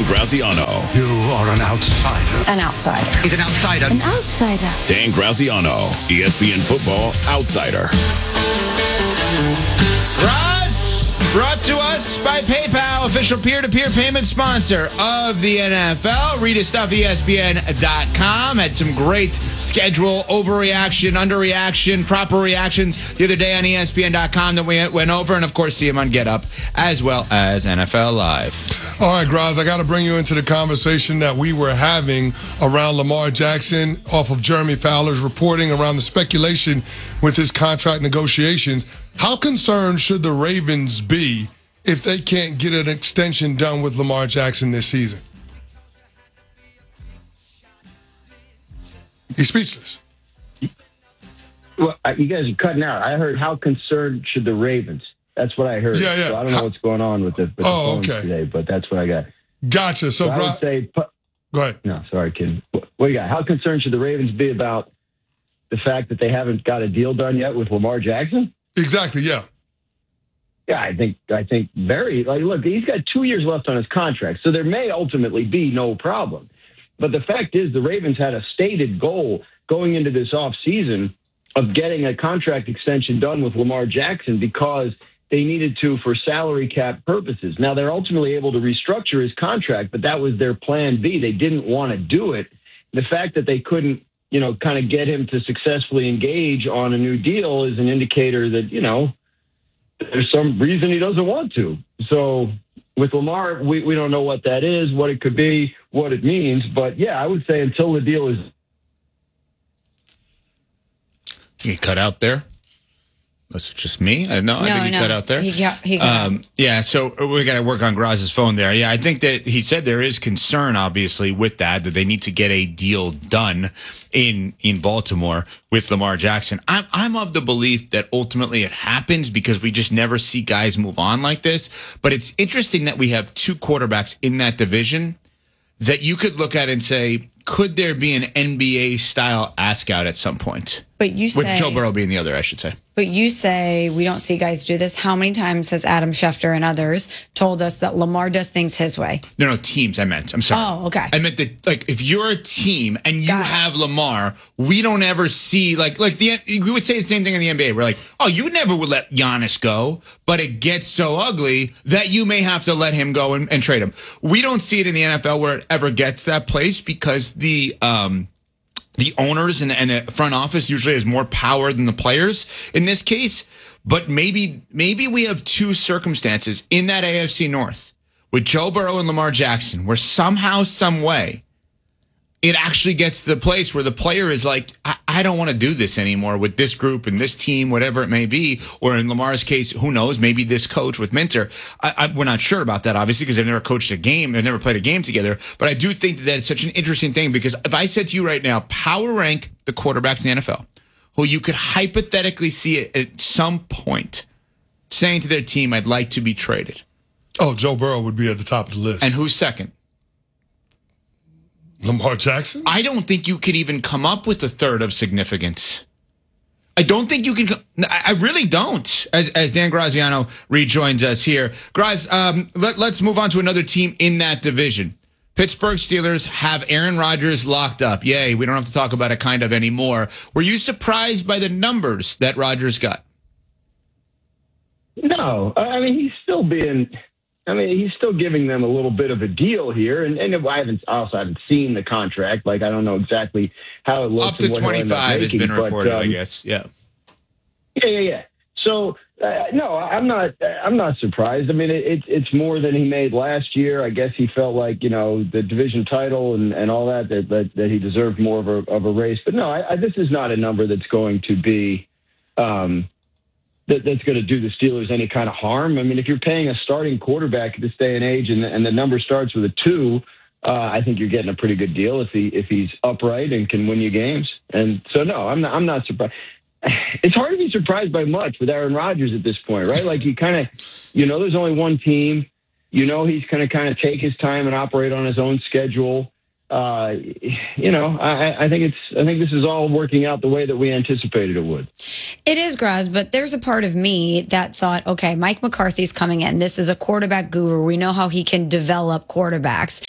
Graziano. You are an outsider. An outsider. He's an outsider. An outsider. Dan Graziano, ESPN Football Outsider. Brought to us by PayPal, official peer-to-peer payment sponsor of the NFL. Read his stuff, ESPN.com. Had some great schedule, overreaction, underreaction, proper reactions the other day on ESPN.com that we went over. And, of course, see him on Get Up, as well as NFL Live. All right, Graz, I got to bring you into the conversation that we were having around Lamar Jackson off of Jeremy Fowler's reporting around the speculation with his contract negotiations. How concerned should the Ravens be if they can't get an extension done with Lamar Jackson this season? He's speechless. Well, you guys are cutting out. I heard, how concerned should the Ravens? That's what I heard. Yeah. So I don't know what's going on with the phones today, but that's what I got. Gotcha. So I would say, go ahead. No, sorry, kid. What do you got? How concerned should the Ravens be about the fact that they haven't got a deal done yet with Lamar Jackson? Exactly, yeah. Yeah, I think very, look, he's got 2 years left on his contract, so there may ultimately be no problem. But the fact is the Ravens had a stated goal going into this offseason of getting a contract extension done with Lamar Jackson because they needed to for salary cap purposes. Now, they're ultimately able to restructure his contract, but that was their plan B. They didn't want to do it. The fact that they couldn't, kind of get him to successfully engage on a new deal is an indicator that, there's some reason he doesn't want to. So with Lamar, we don't know what that is, what it could be, what it means. But, yeah, I would say until the deal is... He cut out there? Was it just me? No, I think he cut out there. He cut out. Yeah, so we got to work on Graz's phone there. Yeah, I think that he said there is concern, obviously, with that they need to get a deal done in Baltimore with Lamar Jackson. I'm of the belief that ultimately it happens because we just never see guys move on like this. But it's interesting that we have two quarterbacks in that division that you could look at and say, could there be an NBA-style ask-out at some point? But you say, with Joe Burrow being the other, I should say. But you say we don't see guys do this. How many times has Adam Schefter and others told us that Lamar does things his way? No, teams, I meant. I'm sorry. Oh, okay. I meant that, if you're a team and you have Lamar, we don't ever see, we would say the same thing in the NBA. We're like, oh, you never would let Giannis go, but it gets so ugly that you may have to let him go and trade him. We don't see it in the NFL where it ever gets that place because the owners and the front office usually has more power than the players in this case. But maybe we have two circumstances in that AFC North with Joe Burrow and Lamar Jackson where somehow, some way, it actually gets to the place where the player is like, I don't want to do this anymore with this group and this team, whatever it may be. Or in Lamar's case, who knows, maybe this coach with Minter. We're not sure about that, obviously, because they've never coached a game. They've never played a game together. But I do think that it's such an interesting thing because if I said to you right now, power rank the quarterbacks in the NFL, who you could hypothetically see it at some point saying to their team, I'd like to be traded. Oh, Joe Burrow would be at the top of the list. And who's second? Lamar Jackson? I don't think you could even come up with a third of significance. I don't think you can. I really don't. As Dan Graziano rejoins us here. Graz, let's move on to another team in that division. Pittsburgh Steelers have Aaron Rodgers locked up. Yay, we don't have to talk about it kind of anymore. Were you surprised by the numbers that Rodgers got? No. I mean, he's still giving them a little bit of a deal here, and I also haven't seen the contract. I don't know exactly how it looks. Up to 25 has been reported, I guess. Yeah. Yeah. So no, I'm not surprised. I mean, it's more than he made last year. I guess he felt like the division title and all that he deserved more of a race. But no, this is not a number that's going to be. That's going to do the Steelers any kind of harm. I mean, if you're paying a starting quarterback at this day and age and the number starts with a 2, I think you're getting a pretty good deal if he's upright and can win you games. And so, no, I'm not surprised. It's hard to be surprised by much with Aaron Rodgers at this point, right? You kind of, there's only one team. He's going to kind of take his time and operate on his own schedule. I think this is all working out the way that we anticipated it would. It is, Graz, but there's a part of me that thought, okay, Mike McCarthy's coming in. This is a quarterback guru. We know how he can develop quarterbacks.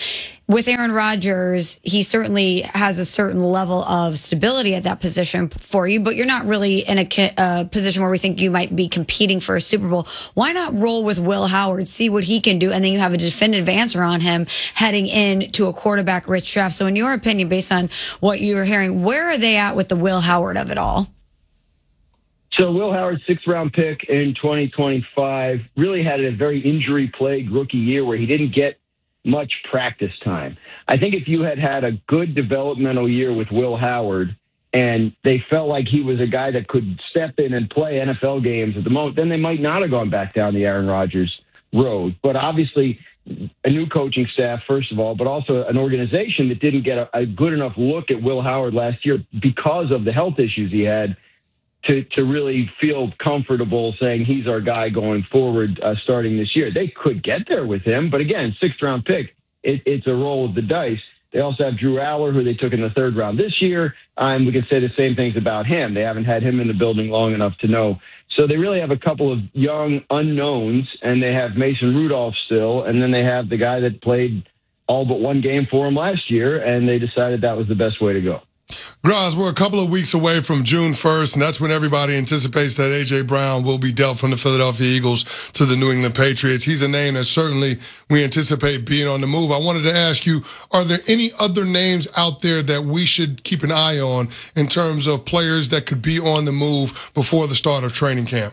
with Aaron Rodgers, he certainly has a certain level of stability at that position for you, but you're not really in a position where we think you might be competing for a Super Bowl. Why not roll with Will Howard, see what he can do, and then you have a definitive answer on him heading into a quarterback-rich draft? So in your opinion, based on what you're hearing, where are they at with the Will Howard of it all? So Will Howard, 6th-round pick in 2025, really had a very injury-plagued rookie year where he didn't get much practice time. I think if you had a good developmental year with Will Howard and they felt like he was a guy that could step in and play NFL games at the moment, then they might not have gone back down the Aaron Rodgers road. But obviously, a new coaching staff, first of all, but also an organization that didn't get a good enough look at Will Howard last year because of the health issues he had to really feel comfortable saying he's our guy going forward starting this year. They could get there with him, but again, 6th-round pick, it's a roll of the dice. They also have Drew Aller, who they took in the 3rd round this year, and we can say the same things about him. They haven't had him in the building long enough to know. So they really have a couple of young unknowns, and they have Mason Rudolph still, and then they have the guy that played all but one game for him last year, and they decided that was the best way to go. Graz, we're a couple of weeks away from June 1st, and that's when everybody anticipates that A.J. Brown will be dealt from the Philadelphia Eagles to the New England Patriots. He's a name that certainly we anticipate being on the move. I wanted to ask you, are there any other names out there that we should keep an eye on in terms of players that could be on the move before the start of training camp?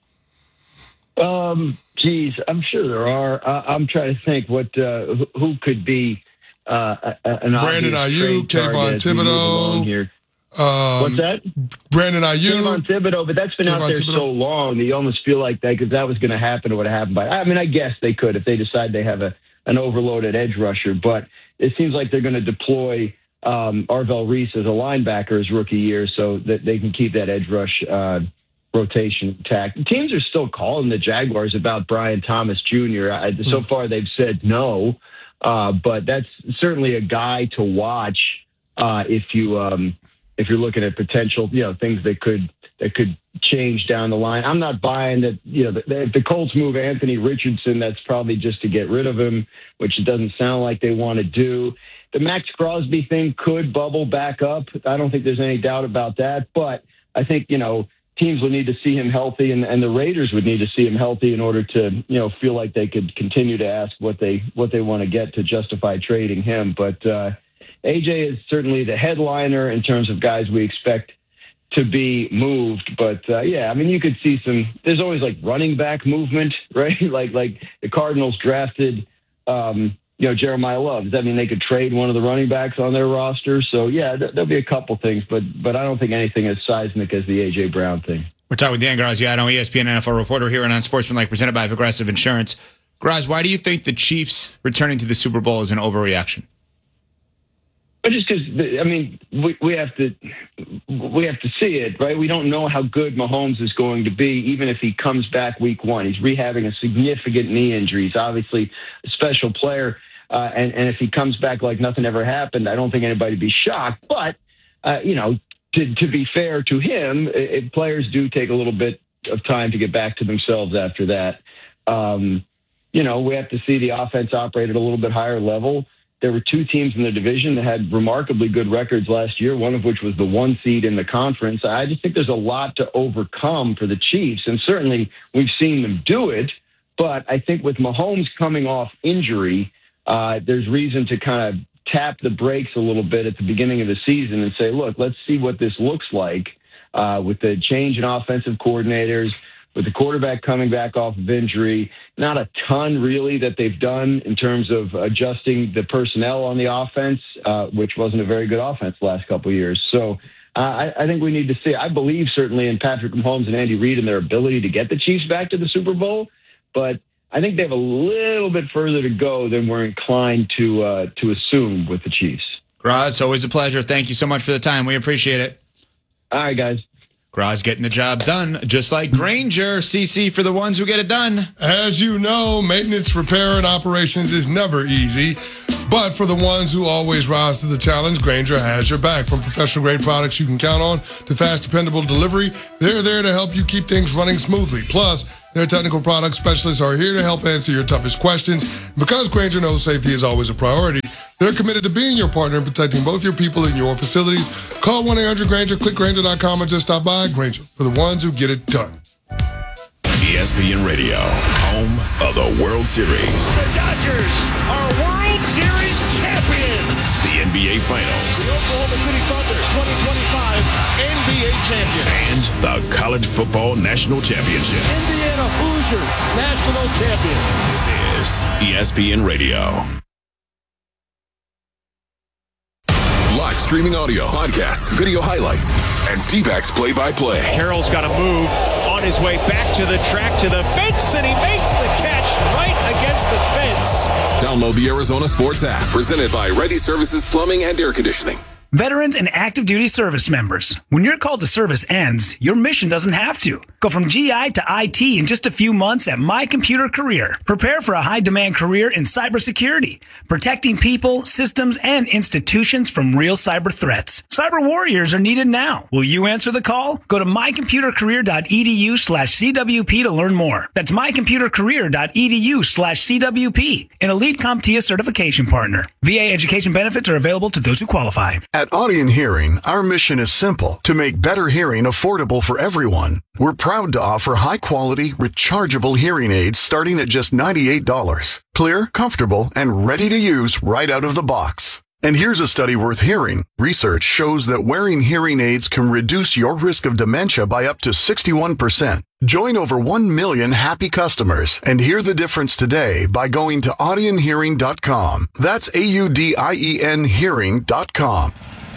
Geez, I'm sure there are. I'm trying to think who could be an Brandon Ayuk, Kayvon Thibodeau. What's that? Brandon Ayuk. Kayvon Thibodeau, but that's been out there so long that you almost feel like that, because that was going to happen, it would have happened by. I mean, I guess they could if they decide they have an overloaded edge rusher, but it seems like they're going to deploy Arvell Reese as a linebacker his rookie year so that they can keep that edge rush rotation intact. Teams are still calling the Jaguars about Brian Thomas Jr. So far, they've said no. But that's certainly a guy to watch if you're looking at potential, things that could change down the line. I'm not buying that. If the Colts move Anthony Richardson, that's probably just to get rid of him, which it doesn't sound like they want to do. The Max Crosby thing could bubble back up. I don't think there's any doubt about that. But I think teams would need to see him healthy, and the Raiders would need to see him healthy in order to, feel like they could continue to ask what they want to get to justify trading him. But AJ is certainly the headliner in terms of guys we expect to be moved. But you could see there's always like running back movement, right? like the Cardinals drafted, Jeremiah Love. Does that mean they could trade one of the running backs on their roster? So, there'll be a couple things, but I don't think anything as seismic as the A.J. Brown thing. We're talking with Dan Graziano, ESPN NFL reporter here on Unsportsmanlike, presented by Progressive Insurance. Graz, why do you think the Chiefs returning to the Super Bowl is an overreaction? But just because, we have to see it, right? We don't know how good Mahomes is going to be, even if he comes back week one. He's rehabbing a significant knee injury. He's obviously a special player. And if he comes back like nothing ever happened, I don't think anybody would be shocked. But, to be fair to him, players do take a little bit of time to get back to themselves after that. We have to see the offense operate at a little bit higher level. There were two teams in the division that had remarkably good records last year, one of which was the 1 seed in the conference. I just think there's a lot to overcome for the Chiefs, and certainly we've seen them do it. But I think with Mahomes coming off injury, there's reason to kind of tap the brakes a little bit at the beginning of the season and say, look, let's see what this looks like with the change in offensive coordinators, with the quarterback coming back off of injury. Not a ton really that they've done in terms of adjusting the personnel on the offense, which wasn't a very good offense the last couple of years. So I think we need to see. I believe certainly in Patrick Mahomes and Andy Reid and their ability to get the Chiefs back to the Super Bowl, but I think they have a little bit further to go than we're inclined to assume with the Chiefs. Graz, always a pleasure. Thank you so much for the time. We appreciate it. All right, guys. Graz getting the job done, just like Grainger, CC, for the ones who get it done. As you know, maintenance, repair, and operations is never easy. But for the ones who always rise to the challenge, Grainger has your back. From professional-grade products you can count on to fast, dependable delivery, they're there to help you keep things running smoothly. Plus, their technical product specialists are here to help answer your toughest questions. Because Grainger knows safety is always a priority, They're committed to being your partner and protecting both your people and your facilities. Call 1-800-GRANGER, click Grainger.com, or just stop by. Grainger, for the ones who get it done. ESPN Radio, home of the World Series. The Dodgers are World Series champions. The NBA Finals. The Oklahoma City Thunder 2025 NBA champions. And the College Football National Championship. Indiana Hoosiers national champions. This is ESPN Radio. Live streaming audio, podcasts, video highlights, and D-backs play-by-play. Carroll's got to move on his way back to the track, to the fence, and he makes the catch right against the fence. Download the Arizona Sports app, presented by Ready Services Plumbing and Air Conditioning. Veterans and active duty service members, when your call to service ends, your mission doesn't have to. Go from GI to IT in just a few months at My Computer Career. Prepare for a high-demand career in cybersecurity, protecting people, systems, and institutions from real cyber threats. Cyber warriors are needed now. Will you answer the call? Go to mycomputercareer.edu/CWP to learn more. That's mycomputercareer.edu/CWP, an elite CompTIA certification partner. VA education benefits are available to those who qualify. At Audion Hearing, our mission is simple: to make better hearing affordable for everyone. We're proud to offer high-quality, rechargeable hearing aids starting at just $98. Clear, comfortable, and ready to use right out of the box. And here's a study worth hearing. Research shows that wearing hearing aids can reduce your risk of dementia by up to 61%. Join over 1 million happy customers and hear the difference today by going to audionhearing.com. That's AUDIEN hearing.com.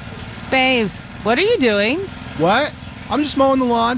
Babes, what are you doing? What? I'm just mowing the lawn.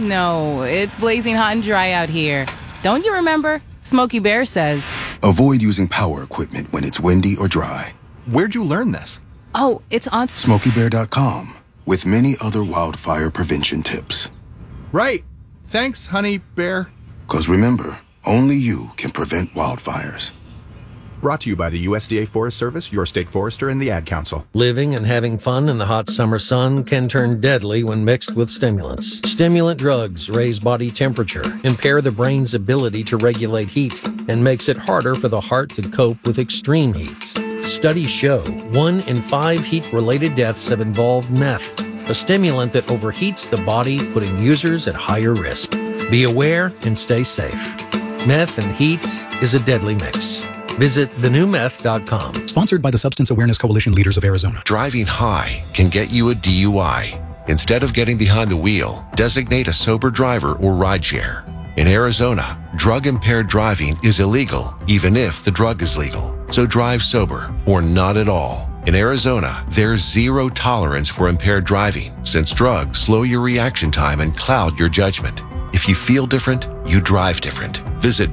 No, it's blazing hot and dry out here. Don't you remember? Smokey Bear says, avoid using power equipment when it's windy or dry. Where'd you learn this? Oh, it's on SmokeyBear.com, with many other wildfire prevention tips. Right. Thanks, honey bear. Because remember, only you can prevent wildfires. Brought to you by the USDA Forest Service, your state forester, and the Ad Council. Living and having fun in the hot summer sun can turn deadly when mixed with stimulants. Stimulant drugs raise body temperature, impair the brain's ability to regulate heat, and makes it harder for the heart to cope with extreme heat. Studies show 1 in 5 heat-related deaths have involved meth, a stimulant that overheats the body, putting users at higher risk. Be aware and stay safe. Meth and heat is a deadly mix. Visit thenewmeth.com. Sponsored by the Substance Awareness Coalition Leaders of Arizona. Driving high can get you a DUI. Instead of getting behind the wheel, designate a sober driver or rideshare. In Arizona, drug-impaired driving is illegal, even if the drug is legal. So drive sober or not at all. In Arizona, there's zero tolerance for impaired driving, since drugs slow your reaction time and cloud your judgment. If you feel different, you drive different. Visit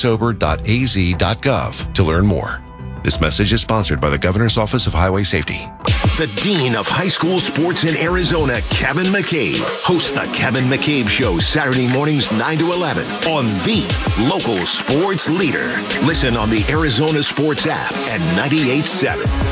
drivesober.az.gov to learn more. This message is sponsored by the Governor's Office of Highway Safety. The Dean of High School Sports in Arizona, Kevin McCabe, hosts the Kevin McCabe Show Saturday mornings 9 to 11 on the local sports leader. Listen on the Arizona Sports app at 98.7.